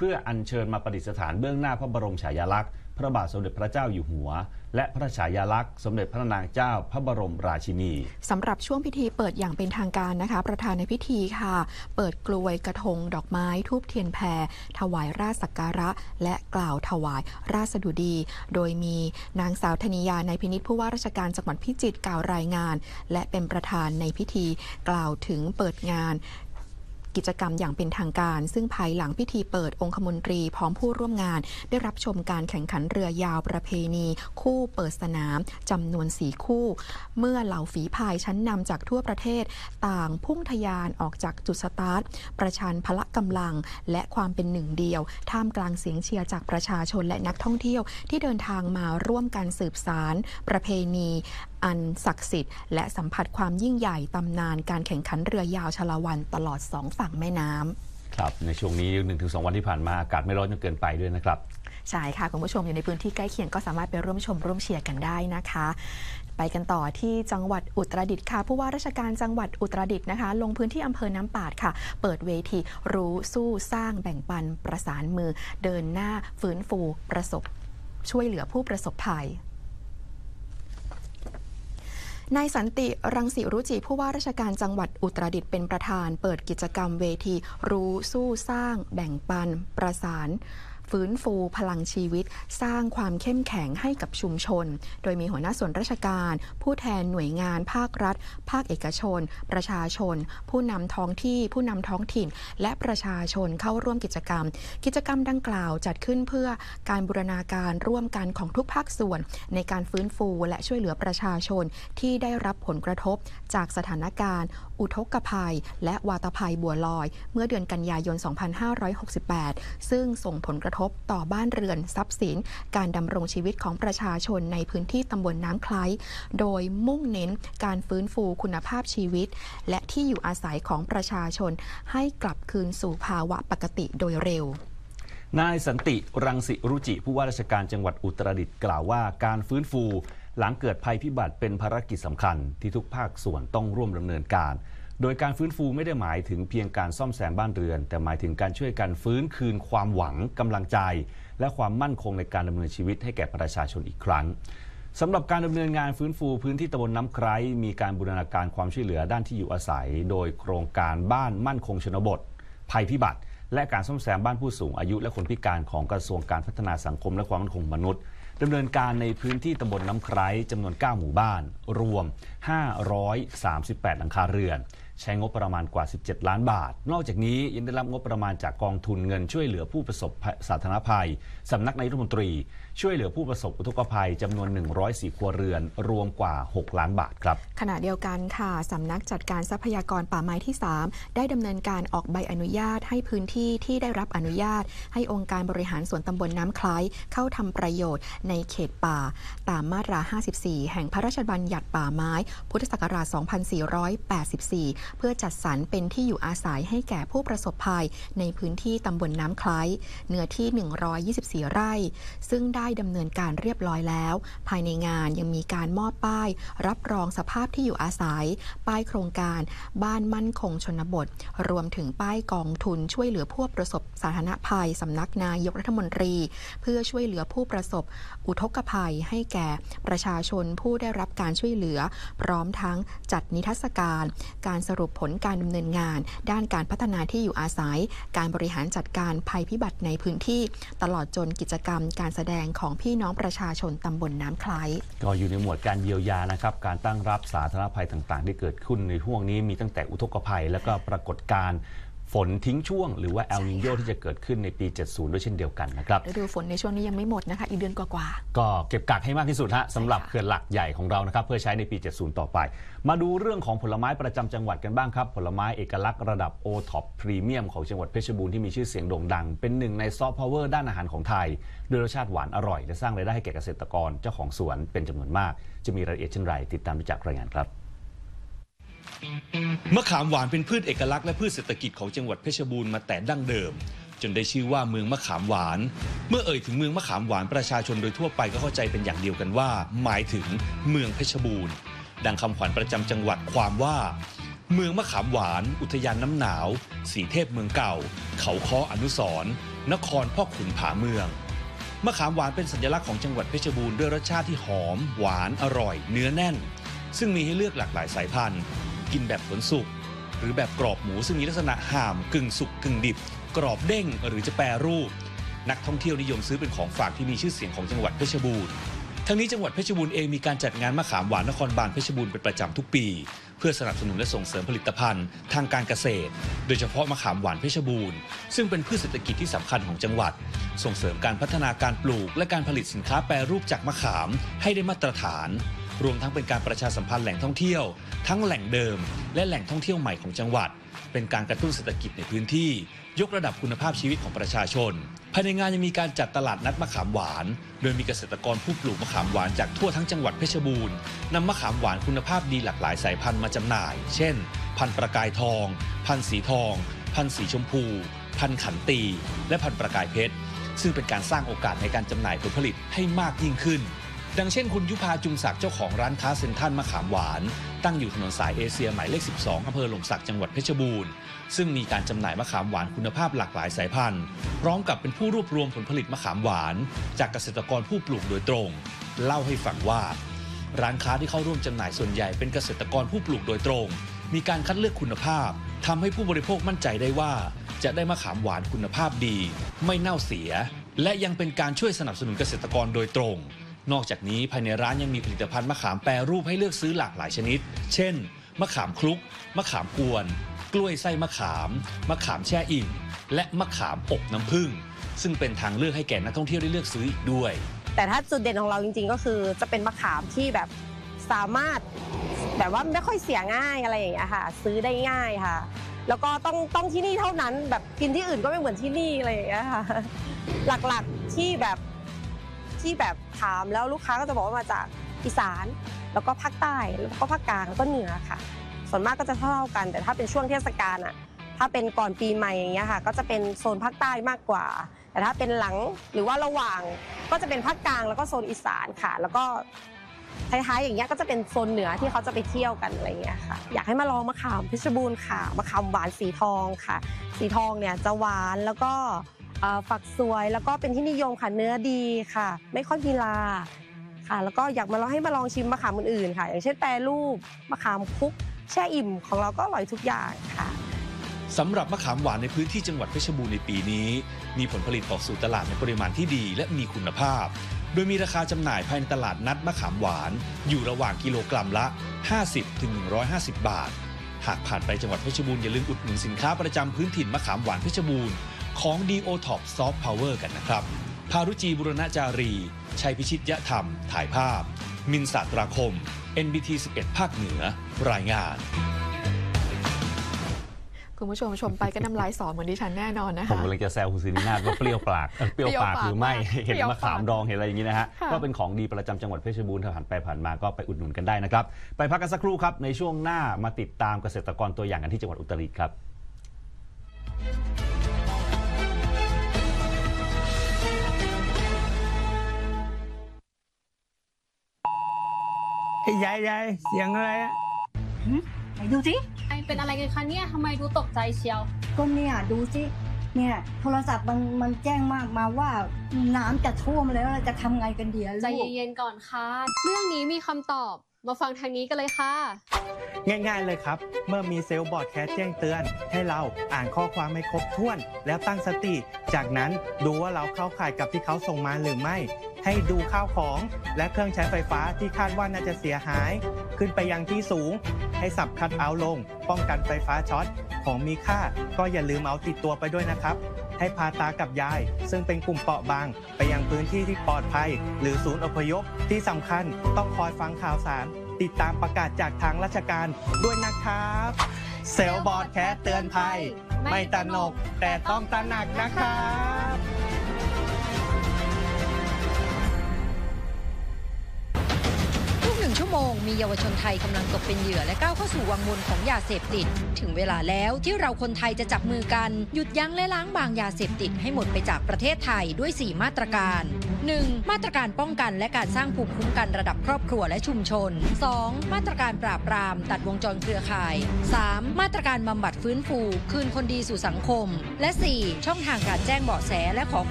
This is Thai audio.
พื่ออัญเชิญมาประดิษฐานเบื้องหน้าพระบรมฉายาลักษณ์พระบาทสมเด็จพระเจ้าอยู่หัวและพระฉายาลักษณ์สมเด็จพระนางเจ้าพระบรมราชินีสำหรับช่วงพิธีเปิดอย่างเป็นทางการนะคะประธานในพิธีค่ะเปิดกลวยกระทงดอกไม้ธูปเทียนแพรถวายราชสักการะและกล่าวถวายราชสดุดีโดยมีนางสาวธนิยาในพินิจผู้ว่าราชการจังหวัดพิจิตรกล่าวรายงานและเป็นประธานในพิธีกล่าวถึงเปิดงานกิจกรรมอย่างเป็นทางการซึ่งภายหลังพิธีเปิดองคมนตรีพร้อมผู้ร่วมงานได้รับชมการแข่งขันเรือยาวประเพณีคู่เปิดสนามจำนวน4คู่เมื่อเหล่าฝีพายชั้นนำจากทั่วประเทศต่างพุ่งทะยานออกจากจุดสตาร์ทประชันพละกำลังและความเป็นหนึ่งเดียวท่ามกลางเสียงเชียร์จากประชาชนและนักท่องเที่ยวที่เดินทางมาร่วมกันสืบสานประเพณีอันศักดิ์สิทธิ์และสัมผัสความยิ่งใหญ่ตำนานการแข่งขันเรือยาวชลวันตลอด2ฝั่งแม่น้ำครับในช่วงนี้ 1-2 วันที่ผ่านมาอากาศไม่ร้อนจนเกินไปด้วยนะครับใช่ค่ะคุณผู้ชมอยู่ในพื้นที่ใกล้เคียงก็สามารถไปร่วมชมร่วมเชียร์กันได้นะคะไปกันต่อที่จังหวัดอุตรดิตถ์ค่ะผู้ว่าราชการจังหวัดอุตรดิตถ์นะคะลงพื้นที่อำเภอน้ำปาดค่ะเปิดเวทีรู้สู้สร้างแบ่งปันประสานมือเดินหน้าฟื้นฟูช่วยเหลือผู้ประสบภัยนายสันติรังสิรุจิผู้ว่าราชการจังหวัดอุตรดิตถ์เป็นประธานเปิดกิจกรรมเวทีรู้สู้สร้างแบ่งปันประสานฟื้นฟูพลังชีวิตสร้างความเข้มแข็งให้กับชุมชนโดยมีหัวหน้าส่วนราชการผู้แทนหน่วยงานภาครัฐภาคเอกชนประชาชนผู้นำท้องที่ผู้นำท้องถิ่นและประชาชนเข้าร่วมกิจกรรมดังกล่าวจัดขึ้นเพื่อการบูรณาการร่วมกันของทุกภาคส่วนในการฟื้นฟูและช่วยเหลือประชาชนที่ได้รับผลกระทบจากสถานการณ์อุทกภัยและวาตภัยบัวลอยเมื่อเดือนกันยายน 2568 ซึ่งส่งผลกระทบต่อบ้านเรือนทรัพย์สินการดำรงชีวิตของประชาชนในพื้นที่ตำบลน้ำคล้ายโดยมุ่งเน้นการฟื้นฟูคุณภาพชีวิตและที่อยู่อาศัยของประชาชนให้กลับคืนสู่ภาวะปกติโดยเร็วนายสันติรังสิรุจิผู้ว่าราชการจังหวัดอุตรดิตถ์กล่าวว่าการฟื้นฟูหลังเกิดภัยพิบัติเป็นภารกิจสำคัญที่ทุกภาคส่วนต้องร่วมดำเนินการโดยการฟื้นฟูไม่ได้หมายถึงเพียงการซ่อมแซมบ้านเรือนแต่หมายถึงการช่วยกันฟื้นคืนความหวังกำลังใจและความมั่นคงในการดำเนินชีวิตให้แก่ประชาชนอีกครั้งสำหรับการดำเนินงานฟื้นฟูพื้นที่ตำบลน้ำไคร้มีการบูรณาการความช่วยเหลือด้านที่อยู่อาศัยโดยโครงการบ้านมั่นคงชนบทภัยพิบัติและการซ่อมแซมบ้านผู้สูงอายุและคนพิการของกระทรวงการพัฒนาสังคมและความมั่นคงมนุษย์ดำเนินการในพื้นที่ตำบลน้ำไคร้จำนวน9หมู่บ้านรวม538หลังคาเรือนใช้งบประมาณกว่า17ล้านบาทนอกจากนี้ยังได้รับงบประมาณจากกองทุนเงินช่วยเหลือผู้ประสบสาธารณภัยสำนักนายกรัฐมนตรีช่วยเหลือผู้ประสบอุทกภัยจำนวน104ครัวเรือนรวมกว่า6ล้านบาทครับขณะเดียวกันค่ะสำนักจัดการทรัพยากรป่าไม้ที่3ได้ดำเนินการออกใบอนุญาตให้พื้นที่ที่ได้รับอนุญาตให้องค์การบริหารส่วนตำบลน้ำคล้ายเข้าทำประโยชน์ในเขตป่าตามมาตรา54แห่งพระราชบัญญัติป่าไม้พุทธศักราช2484เพื่อจัดสรรเป็นที่อยู่อาศัยให้แก่ผู้ประสบภัยในพื้นที่ตำบลน้ำคล้ายเนื้อที่124ไร่ซึ่งได้ดำเนินการเรียบร้อยแล้วภายในงานยังมีการมอบป้ายรับรองสภาพที่อยู่อาศัยป้ายโครงการบ้านมั่นคงชนบทรวมถึงป้ายกองทุนช่วยเหลือผู้ประสบสาธารณภัยสำนักนายกรัฐมนตรีเพื่อช่วยเหลือผู้ประสบอุทกภัยให้แก่ประชาชนผู้ได้รับการช่วยเหลือพร้อมทั้งจัดนิทรรศการสรุปผลการดำเนินงานด้านการพัฒนาที่อยู่อาศัยการบริหารจัดการภัยพิบัติในพื้นที่ตลอดจนกิจกรรมการแสดงของพี่น้องประชาชนตำบลน้ำคล้ายก็อยู่ในหมวดการเยียวยานะครับการตั้งรับสาธารณภัยต่างๆที่เกิดขึ้นในช่วงนี้มีตั้งแต่อุทกภัยแล้วก็ปรากฏการณ์ฝนทิ้งช่วงหรือว่าเอลนิโญที่จะเกิดขึ้นในปี 70 ด้วยเช่นเดียวกันนะครับฤดูฝนในช่วงนี้ยังไม่หมดนะคะอีกเดือนกว่าก็เก็บกักให้มากที่สุดฮะสำหรับเขื่อนหลักใหญ่ของเรานะครับเพื่อใช้ในปี 70 ต่อไปมาดูเรื่องของผลไม้ประจำจังหวัดกันบ้างครับผลไม้เอกลักษณ์ระดับโอท็อปพรีเมียมของจังหวัดเพชรบูรณ์ที่มีชื่อเสียงโด่งดังเป็นหนึ่งในซอฟต์พาวเวอร์ด้านอาหารของไทยด้วยรสชาติหวานอร่อยและสร้างรายได้ให้แก่เกษตรกรเจ้าของสวนเป็นจำนวนมากจะมีรายละเอียดเช่นไรติดตามได้จากรายงานครับมะขามหวานเป็นพืชเอกลักษณ์และพืชเศรษฐกิจของจังหวัดเพชรบูรณ์มาแต่ดั้งเดิมจนได้ชื่อว่าเมืองมะขามหวานเมื่อเอ่ยถึงเมืองมะขามหวานประชาชนโดยทั่วไปก็เข้าใจเป็นอย่างเดียวกันว่าหมายถึงเมืองเพชรบูรณ์ดังคำขวัญประจำจังหวัดความว่าเมืองมะขามหวานอุทยานน้ำหนาวสีเทพเมืองเก่าเขาค้ออนุสรณ์นครพ่อขุนผาเมืองมะขามหวานเป็นสัญลักษณ์ของจังหวัดเพชรบูรณ์ด้วยรสชาติที่หอมหวานอร่อยเนื้อแน่นซึ่งมีให้เลือกหลากหลายสายพันธุ์กินแบบผลสุกหรือแบบกรอบหมูซึ่งมีลักษณะห่ามกึ่งสุกกึ่งดิบกรอบเด้งหรือจะแปรรูปนักท่องเที่ยวนิยมซื้อเป็นของฝากที่มีชื่อเสียงของจังหวัดเพชรบูรณ์ทั้งนี้จังหวัดเพชรบูรณ์เองมีการจัดงานมะขามหวานนครบาลเพชรบูรณ์เป็นประจำทุกปีเพื่อสนับสนุนและส่งเสริมผลิตภัณฑ์ทางการเกษตรโดยเฉพาะมะขามหวานเพชรบูรณ์ซึ่งเป็นพืชเศรษฐกิจที่สำคัญของจังหวัดส่งเสริมการพัฒนาการปลูกและการผลิตสินค้าแปรรูปจากมะขามให้ได้มาตรฐานรวมทั้งเป็นการประชาสัมพันธ์แหล่งท่องเที่ยวทั้งแหล่งเดิมและแหล่งท่องเที่ยวใหม่ของจังหวัดเป็นการกระตุ้นเศรษฐกิจในพื้นที่ยกระดับคุณภาพชีวิตของประชาชนภายในงานยังมีการจัดตลาดนัดมะขามหวานโดยมีเกษตรกรผู้ปลูกมะขามหวานจากทั่วทั้งจังหวัดเพชรบูรณ์นำมะขามหวานคุณภาพดีหลากหลายสายพันธุ์มาจำหน่ายเช่นพันธุ์ประกายทองพันธุ์สีทองพันธุ์สีชมพูพันธุ์ขันตีและพันธุ์ประกายเพชรซึ่งเป็นการสร้างโอกาสในการจำหน่ายผลผลิตให้มากยิ่งขึ้นดังเช่นคุณยุพาจุมศักดิ์เจ้าของร้านค้าเซ็นทรัลมะขามหวานตั้งอยู่ถนนสายเอเชียหมายเลข 12 อำเภอหล่มสักจังหวัดเพชรบูรณ์ซึ่งมีการจำหน่ายมะขามหวานคุณภาพหลากหลายสายพันธุ์พร้อมกับเป็นผู้รวบรวมผลผลิตมะขามหวานจากเกษตรกรผู้ปลูกโดยตรงเล่าให้ฟังว่าร้านค้าที่เข้าร่วมจำหน่ายส่วนใหญ่เป็นเกษตรกรผู้ปลูกโดยตรงมีการคัดเลือกคุณภาพทำให้ผู้บริโภคมั่นใจได้ว่าจะได้มะขามหวานคุณภาพดีไม่เน่าเสียและยังเป็นการช่วยสนับสนุนเกษตรกรโดยตรงนอกจากนี้ภายในร้านยังมีผลิตภัณฑ์มะขามแปรรูปให้เลือกซื้อหลากหลายชนิดเช่นมะขามคลุกมะขามกวนกล้วยไส้มะขามมะขามแช่อิ่มและมะขามอบน้ำผึ้งซึ่งเป็นทางเลือกให้แก่นักท่องเที่ยวได้เลือกซื้ออีกด้วยแต่ถ้าจุดเด่นของเราจริงๆก็คือจะเป็นมะขามที่แบบสามารถแบบว่าไม่ค่อยเสียง่ายอะไรอย่างเงี้ยค่ะซื้อได้ง่ายค่ะแล้วก็ต้องที่นี่เท่านั้นแบบกินที่อื่นก็ไม่เหมือนที่นี่อะไรอย่างเงี้ยค่ะหลักๆที่แบบถามแล้วลูกค้าก็จะบอกว่ามาจากอีสานแล้วก็ภาคใต้แล้วก็ภาคกลางแล้วก็เหนือค่ะส่วนมากก็จะเท่ากันแต่ถ้าเป็นช่วงเทศกาลอ่ะถ้าเป็นก่อนปีใหม่อย่างเงี้ยค่ะก็จะเป็นโซนภาคใต้มากกว่าแต่ถ้าเป็นหลังหรือว่าระหว่างก็จะเป็นภาคกลางแล้วก็โซนอีสานค่ะแล้วก็ท้ายๆอย่างเงี้ยก็จะเป็นโซนเหนือที่เขาจะไปเที่ยวกันอะไรเงี้ยค่ะอยากให้มาลองมะขามเพชรบูรณ์ค่ะมะขามหวานสีทองค่ะสีทองเนี่ยจะหวานแล้วก็ฝักสวยแล้วก็เป็นที่นิยมค่ะเนื้อดีค่ะไม่ค่อยมีลาค่ะแล้วก็อยากมาลองให้มาลองชิมมะขามอื่นๆค่ะอย่างเช่นแปรรูปมะขามคุกแช่อิ่มของเราก็อร่อยทุกอย่างค่ะสำหรับมะขามหวานในพื้นที่จังหวัดเพชรบูรณ์ในปีนี้มีผลผลิตออกสู่ตลาดในปริมาณที่ดีและมีคุณภาพโดยมีราคาจำหน่ายภายในตลาดนัดมะขามหวานอยู่ระหว่างกิโลกรัมละ 50-150 บาทหากผ่านไปจังหวัดเพชรบูรณ์อย่าลืมอุดหนุนสินค้าประจำพื้นถิ่นมะขามหวานเพชรบูรณ์ของ D.O. Top Soft Power กันนะครับภารุจีบุรณจารีชัยพิชิตยธรรมถ่ายภาพมินศาสตราคม NBT 11 ภาคเหนือรายงานคุณผู้ชมชมไปก็น้ำลายสอเหมือนดิฉันแน่นอนนะคะผมกำลังจะแซวคุณศิรินาถว่าเปรี้ยวปากเปรี้ยวปากหรือไม่เห็นมะขามดองเห็นอะไรอย่างนี้นะฮะก็เป็นของดีประจำจังหวัดเพชรบูรณ์ถ้าผ่านไปผ่านมาก็ไปอุดหนุนกันได้นะครับไปพักกันสักครู่ครับในช่วงหน้ามาติดตามเกษตรกรตัวอย่างกันที่จังหวัดอุตรดิตถ์ครับยายเสียงอะไรอะไหนดูสิไอเป็นอะไรกันคะเนี่ยทำไมดูตกใจเชียวก็เนี่ยดูสิเนี่ยโทรศัพท์มันแจ้งมาว่าน้ำจะท่วมแล้วเราจะทำไงกันดีใจเย็นๆก่อนค่ะเรื่องนี้มีคำตอบมาฟังทางนี้กันเลยค่ะง่ายๆเลยครับเมื่อมีเซลล์บอร์ดแคสแจ้งเตือนให้เราอ่านข้อความให้ครบถ้วนแล้วตั้งสติจากนั้นดูว่าเราเข้าข่ายกับที่เขาส่งมาหรือไม่ให้ดูข้าวของและเครื่องใช้ไฟฟ้าที่คาดว่าน่าจะเสียหายขึ้นไปยังที่สูงให้สับคัทเอาท์ลงป้องกันไฟฟ้าช็อตของมีค่าก็อย่าลืมเอาติดตัวไปด้วยนะครับให้พาตากับยายซึ่งเป็นกลุ่มเปราะบางไปยังพื้นที่ที่ปลอดภัยหรือศูนย์อพยพที่สำคัญต้องคอยฟังข่าวสารติดตามประกาศจากทางราชการด้วยนะครับเซลล์บอร์ดแคสเตือนภัยไม่ตระหนกแต่ต้องตระหนักนะครับทุก1 ชั่วโมงงมีเยาวชนไทยกำลังตกเป็นเหยื่อและก้าวเข้าสู่วังวนของยาเสพติดถึงเวลาแล้วที่เราคนไทยจะจับมือกันหยุดยั้งและล้างบางยาเสพติดให้หมดไปจากประเทศไทยด้วย 4 มาตรการ 1. มาตรการป้องกันและการสร้างภูมิคุ้มกันระดับครอบครัวและชุมชน 2. มาตรการปราบปรามตัดวงจรเครือข่าย 3. มาตรการบำบัดฟื้นฟูคืนคนดีสู่สังคมและ 4. ช่องทางการแจ้งเบาะแสและขอ